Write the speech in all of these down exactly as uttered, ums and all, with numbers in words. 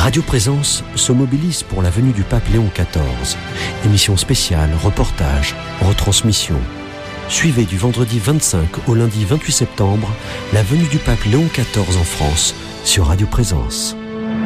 Radio Présence se mobilise pour la venue du pape Léon quatorze. Émission spéciale, reportage, retransmission. Suivez du vendredi vingt-cinq au lundi vingt-huit septembre la venue du pape Léon quatorze en France sur Radio Présence.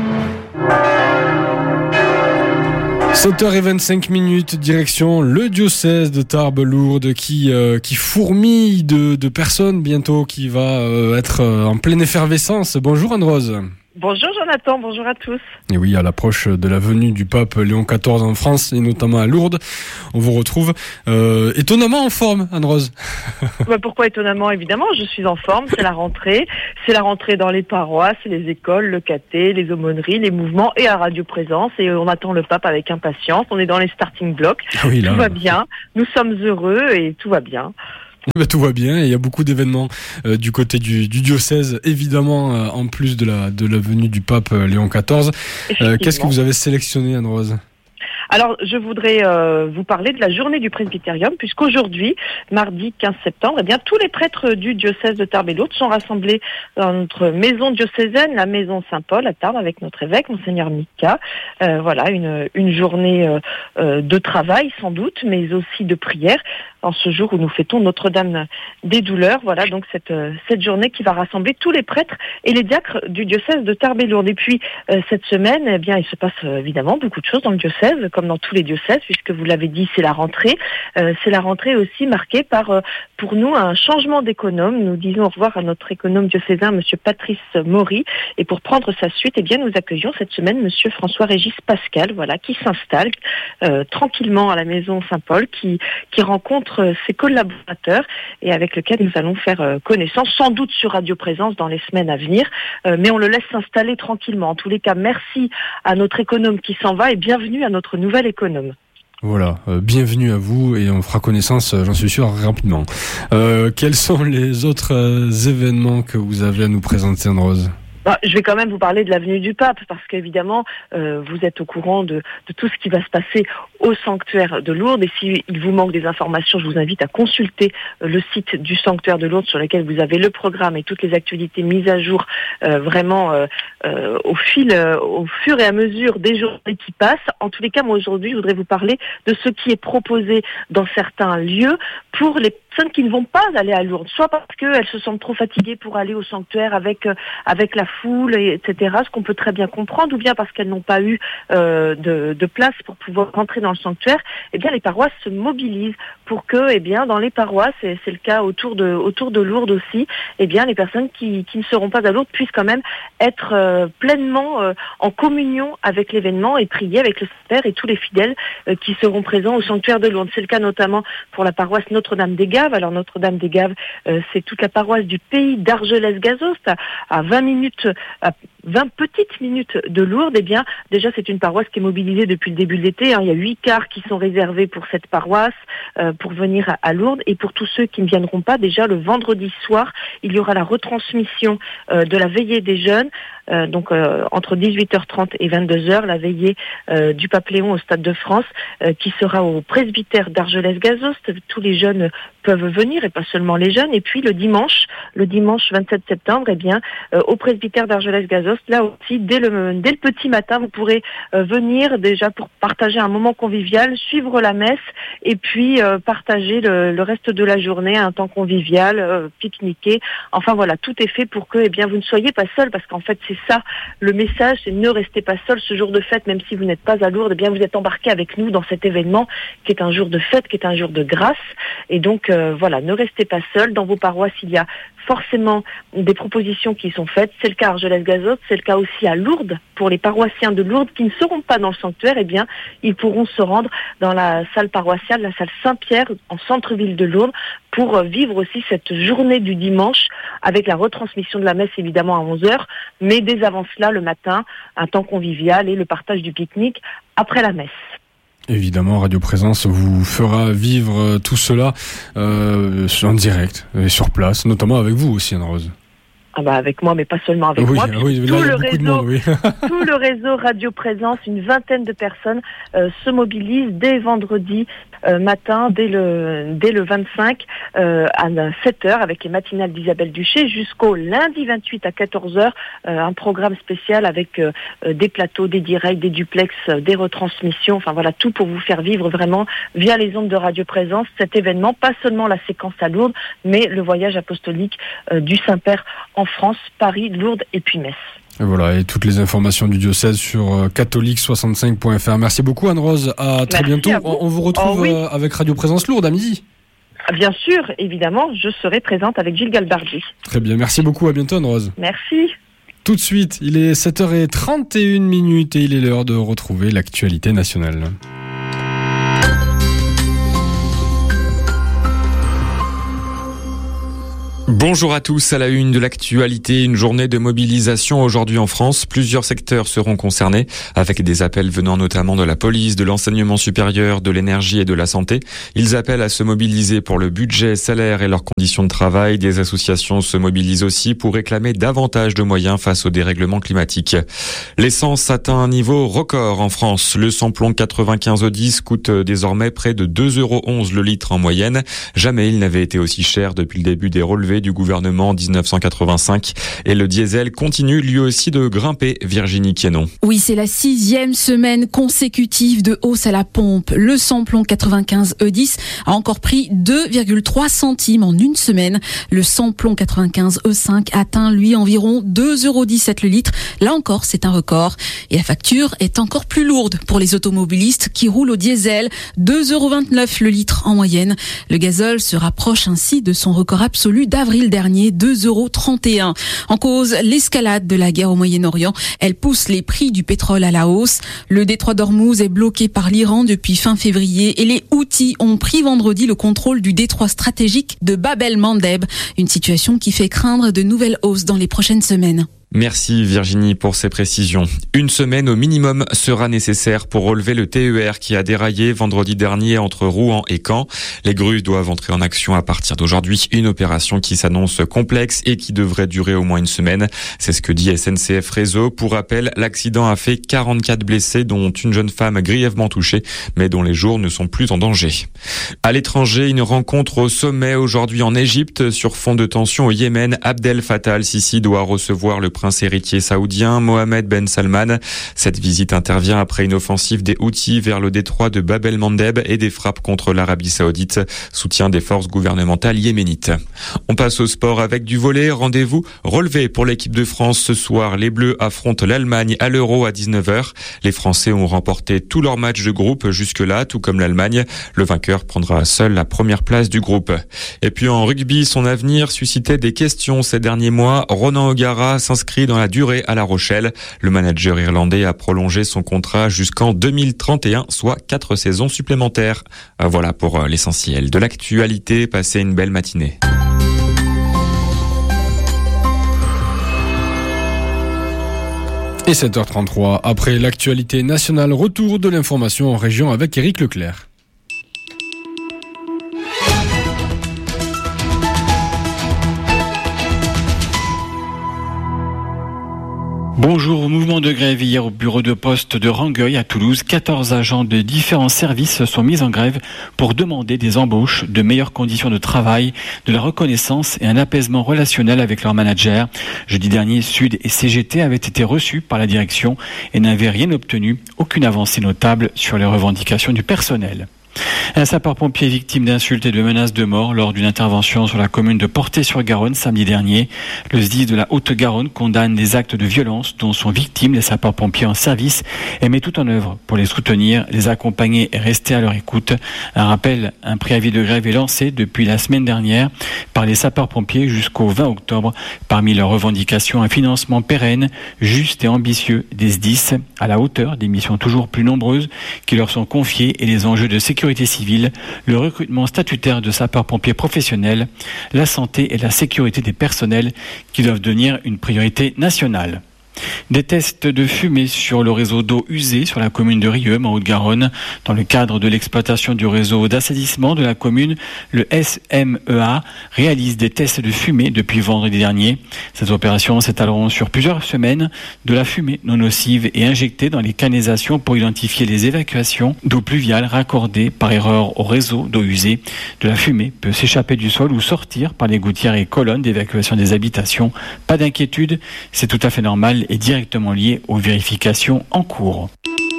sept heures vingt-cinq minutes, direction le diocèse de Tarbes-Lourdes qui, euh, qui fourmille de, de personnes bientôt, qui va euh, être euh, en pleine effervescence. Bonjour Anne-Rose. Bonjour Jonathan, bonjour à tous. Et oui, à l'approche de la venue du pape Léon quatorze en France et notamment à Lourdes, on vous retrouve euh, étonnamment en forme, Anne-Rose. Bah pourquoi étonnamment? Évidemment, je suis en forme, c'est la rentrée. C'est la rentrée dans les paroisses, les écoles, le caté, les aumôneries, les mouvements et à Radio Présence. Et on attend le pape avec impatience. On est dans les starting blocks. Ah oui, là, tout va bien, nous sommes heureux et tout va bien. Ben, tout va bien et il y a beaucoup d'événements euh, du côté du, du diocèse, évidemment, euh, en plus de la, de la venue du pape euh, Léon quatorze. Euh, qu'est-ce que vous avez sélectionné, Anne-Rose ? Alors, je voudrais euh, vous parler de la journée du presbytérium, puisqu'aujourd'hui, mardi quinze septembre, eh bien, tous les prêtres du diocèse de Tarbes et Lourdes sont rassemblés dans notre maison diocésaine, la maison Saint-Paul à Tarbes, avec notre évêque, Monseigneur Mika. Euh, voilà, une, une journée euh, euh, de travail, sans doute, mais aussi de prière, en ce jour où nous fêtons Notre-Dame des Douleurs. Voilà, donc cette, cette journée qui va rassembler tous les prêtres et les diacres du diocèse de Tarbes et Lourdes. Et puis, euh, cette semaine, eh bien, il se passe euh, évidemment beaucoup de choses dans le diocèse, comme dans tous les diocèses, puisque vous l'avez dit, c'est la rentrée. Euh, c'est la rentrée aussi marquée par, euh, pour nous, un changement d'économe. Nous disons au revoir à notre économe diocésain, monsieur Patrice Maury. Et pour prendre sa suite, eh bien, nous accueillons cette semaine monsieur François-Régis Pascal, voilà, qui s'installe euh, tranquillement à la maison Saint-Paul, qui, qui rencontre ses collaborateurs et avec lequel nous allons faire euh, connaissance, sans doute sur Radio Présence dans les semaines à venir. Euh, mais on le laisse s'installer tranquillement. En tous les cas, merci à notre économe qui s'en va et bienvenue à notre nouvel économe. Voilà, euh, bienvenue à vous et on fera connaissance, j'en suis sûr, rapidement. Euh, quels sont les autres euh, événements que vous avez à nous présenter, Anne-Rose ? Bah, je vais quand même vous parler de la venue du pape, parce qu'évidemment, euh, vous êtes au courant de, de tout ce qui va se passer au sanctuaire de Lourdes. Et s'il vous manque des informations, je vous invite à consulter euh, le site du sanctuaire de Lourdes, sur lequel vous avez le programme et toutes les actualités mises à jour euh, vraiment euh, euh, au fil, euh, au fur et à mesure des journées qui passent. En tous les cas, moi aujourd'hui, je voudrais vous parler de ce qui est proposé dans certains lieux pour les personnes qui ne vont pas aller à Lourdes, soit parce qu'elles se sentent trop fatiguées pour aller au sanctuaire avec euh, avec la foule, et, etc., ce qu'on peut très bien comprendre, ou bien parce qu'elles n'ont pas eu euh, de, de place pour pouvoir rentrer dans le sanctuaire. Eh bien, les paroisses se mobilisent pour que, eh bien, dans les paroisses, et c'est le cas autour de autour de Lourdes aussi, eh bien, les personnes qui, qui ne seront pas à Lourdes puissent quand même être euh, pleinement euh, en communion avec l'événement et prier avec le Saint-Père et tous les fidèles euh, qui seront présents au sanctuaire de Lourdes. C'est le cas notamment pour la paroisse Notre-Dame-des-Gaves. Alors, Notre-Dame-des-Gaves, euh, c'est toute la paroisse du pays d'Argelès-Gazost, à, à vingt minutes, à vingt petites minutes de Lourdes. Eh bien, déjà, c'est une paroisse qui est mobilisée depuis le début de l'été. Hein. Il y a huit cars qui sont réservés pour cette paroisse, euh, pour venir à, à Lourdes. Et pour tous ceux qui ne viendront pas, déjà, le vendredi soir, il y aura la retransmission euh, de la veillée des jeunes. Euh, donc euh, entre dix-huit heures trente et vingt-deux heures, la veillée euh, du pape Léon au Stade de France, euh, qui sera au presbytère d'Argelès-Gazost. Tous les jeunes peuvent venir, et pas seulement les jeunes. Et puis le dimanche, le dimanche vingt-sept septembre, eh bien, euh, au presbytère d'Argelès-Gazost, là aussi, dès le, dès le petit matin, vous pourrez euh, venir déjà pour partager un moment convivial, suivre la messe, et puis euh, partager le, le reste de la journée, un temps convivial, euh, pique-niquer. Enfin voilà, tout est fait pour que, eh bien, vous ne soyez pas seuls, parce qu'en fait, c'est ça le message, c'est ne restez pas seuls ce jour de fête, même si vous n'êtes pas à Lourdes, eh bien, vous êtes embarqués avec nous dans cet événement qui est un jour de fête, qui est un jour de grâce. Et donc, euh, voilà, ne restez pas seuls. Dans vos paroisses, il y a forcément des propositions qui sont faites. C'est le cas à Argelès-Gazost, c'est le cas aussi à Lourdes. Pour les paroissiens de Lourdes qui ne seront pas dans le sanctuaire, eh bien, ils pourront se rendre dans la salle paroissiale, la salle Saint-Pierre, en centre-ville de Lourdes, pour vivre aussi cette journée du dimanche, avec la retransmission de la messe évidemment à onze heures, mais dès avant cela, le matin, un temps convivial et le partage du pique-nique après la messe. Évidemment, Radio Présence vous fera vivre tout cela euh, en direct et sur place, notamment avec vous aussi, Anne-Rose. Ah bah avec moi, mais pas seulement avec oui, moi. Oui, tout, là, le réseau, monde, oui. tout le réseau Radio Présence, une vingtaine de personnes euh, se mobilisent dès vendredi euh, matin, dès le dès le vingt-cinq euh, à sept heures avec les matinales d'Isabelle Duché jusqu'au lundi vingt-huit à quatorze heures, euh, un programme spécial avec euh, des plateaux, des directs, des duplex, euh, des retransmissions, enfin voilà, tout pour vous faire vivre vraiment via les ondes de Radio Présence cet événement, pas seulement la séquence à Lourdes, mais le voyage apostolique euh, du Saint-Père en France, Paris, Lourdes et puis Metz. Et voilà, et toutes les informations du diocèse sur euh, catholique soixante-cinq point f r. Merci beaucoup Anne-Rose, à très Merci bientôt. à vous. On, on vous retrouve oh, oui. euh, avec Radio Présence Lourdes à midi. Bien sûr, évidemment, je serai présente avec Gilles Galbardi. Très bien, merci beaucoup, à bientôt Anne-Rose. Merci. Tout de suite, il est sept heures trente et une minutes et il est l'heure de retrouver l'actualité nationale. Bonjour à tous, à la une de l'actualité, une journée de mobilisation aujourd'hui en France. Plusieurs secteurs seront concernés, avec des appels venant notamment de la police, de l'enseignement supérieur, de l'énergie et de la santé. Ils appellent à se mobiliser pour le budget, salaire et leurs conditions de travail. Des associations se mobilisent aussi pour réclamer davantage de moyens face au dérèglement climatique. L'essence atteint un niveau record en France. Le samplon quatre-vingt-quinze E dix coûte désormais près de deux euros onze le litre en moyenne. Jamais il n'avait été aussi cher depuis le début des relevés du gouvernement en dix-neuf cent quatre-vingt-cinq. Et le diesel continue lui aussi de grimper. Virginie Quénon. Oui, c'est la sixième semaine consécutive de hausse à la pompe. Le samplon quatre-vingt-quinze E dix a encore pris deux virgule trois centimes en une semaine. Le samplon quatre-vingt-quinze E cinq atteint lui environ deux euros dix-sept le litre. Là encore, c'est un record. Et la facture est encore plus lourde pour les automobilistes qui roulent au diesel. deux euros vingt-neuf le litre en moyenne. Le gazole se rapproche ainsi de son record absolu d'avril dernier, deux euros trente et un. En cause, l'escalade de la guerre au Moyen-Orient. Elle pousse les prix du pétrole à la hausse. Le détroit d'Ormuz est bloqué par l'Iran depuis fin février et les Houthis ont pris vendredi le contrôle du détroit stratégique de Bab el-Mandeb. Une situation qui fait craindre de nouvelles hausses dans les prochaines semaines. Merci Virginie pour ces précisions. Une semaine au minimum sera nécessaire pour relever le T E R qui a déraillé vendredi dernier entre Rouen et Caen. Les grues doivent entrer en action à partir d'aujourd'hui. Une opération qui s'annonce complexe et qui devrait durer au moins une semaine. C'est ce que dit S N C F Réseau. Pour rappel, l'accident a fait quarante-quatre blessés, dont une jeune femme grièvement touchée, mais dont les jours ne sont plus en danger. À l'étranger, une rencontre au sommet aujourd'hui en Égypte. Sur fond de tension au Yémen, Abdel Fattah al-Sisi doit recevoir le prince héritier saoudien Mohamed Ben Salman. Cette visite intervient après une offensive des Houthis vers le détroit de Bab el-Mandeb et des frappes contre l'Arabie saoudite, soutien des forces gouvernementales yéménites. On passe au sport avec du volley. Rendez-vous relevé pour l'équipe de France ce soir. Les Bleus affrontent l'Allemagne à l'Euro à dix-neuf heures. Les Français ont remporté tous leurs matchs de groupe jusque-là, tout comme l'Allemagne. Le vainqueur prendra seul la première place du groupe. Et puis en rugby, son avenir suscitait des questions ces derniers mois. Ronan O'Gara s'inscrit dans la durée à La Rochelle. Le manager irlandais a prolongé son contrat jusqu'en deux mille trente et un, soit quatre saisons supplémentaires. Voilà pour l'essentiel de l'actualité. Passez une belle matinée. Et sept heures trente-trois, après l'actualité nationale, retour de l'information en région avec Éric Leclerc. Bonjour, mouvement de grève hier au bureau de poste de Rangueil à Toulouse. quatorze agents de différents services sont mis en grève pour demander des embauches, de meilleures conditions de travail, de la reconnaissance et un apaisement relationnel avec leurs managers. Jeudi dernier, Sud et C G T avaient été reçus par la direction et n'avaient rien obtenu, aucune avancée notable sur les revendications du personnel. Un sapeur-pompier victime d'insultes et de menaces de mort lors d'une intervention sur la commune de Portet-sur-Garonne samedi dernier. Le S D I S de la Haute-Garonne condamne les actes de violence dont sont victimes les sapeurs-pompiers en service et met tout en œuvre pour les soutenir, les accompagner et rester à leur écoute. Un rappel, un préavis de grève est lancé depuis la semaine dernière par les sapeurs-pompiers jusqu'au vingt octobre. Parmi leurs revendications, un financement pérenne, juste et ambitieux des S D I S à la hauteur des missions toujours plus nombreuses qui leur sont confiées et les enjeux de sécurité civile, le recrutement statutaire de sapeurs-pompiers professionnels, la santé et la sécurité des personnels qui doivent devenir une priorité nationale. Des tests de fumée sur le réseau d'eau usée sur la commune de Rieux, en Haute-Garonne. Dans le cadre de l'exploitation du réseau d'assainissement de la commune, le S M E A réalise des tests de fumée depuis vendredi dernier. Cette opération s'étaleront sur plusieurs semaines. De la fumée non nocive est injectée dans les canalisations pour identifier les évacuations d'eau pluviale raccordées par erreur au réseau d'eau usée. De la fumée peut s'échapper du sol ou sortir par les gouttières et colonnes d'évacuation des habitations. Pas d'inquiétude, c'est tout à fait normal et directement lié aux vérifications en cours.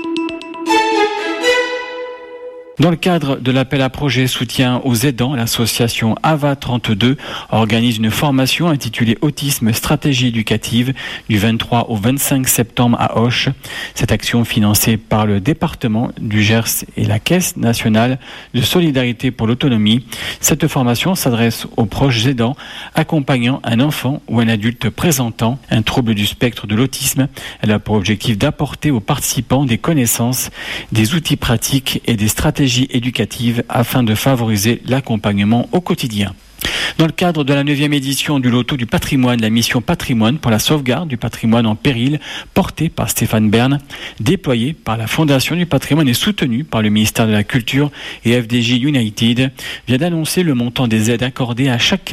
Dans le cadre de l'appel à projet soutien aux aidants, l'association A V A trente-deux organise une formation intitulée Autisme stratégie éducative du vingt-trois au vingt-cinq septembre à Auch. Cette action financée par le département du Gers et la Caisse nationale de solidarité pour l'autonomie. Cette formation s'adresse aux proches aidants accompagnant un enfant ou un adulte présentant un trouble du spectre de l'autisme. Elle a pour objectif d'apporter aux participants des connaissances, des outils pratiques et des stratégies éducative afin de favoriser l'accompagnement au quotidien. Dans le cadre de la neuvième édition du Loto du patrimoine, la mission patrimoine pour la sauvegarde du patrimoine en péril, portée par Stéphane Bern, déployée par la Fondation du patrimoine et soutenue par le ministère de la Culture et F D J United, vient d'annoncer le montant des aides accordées à chaque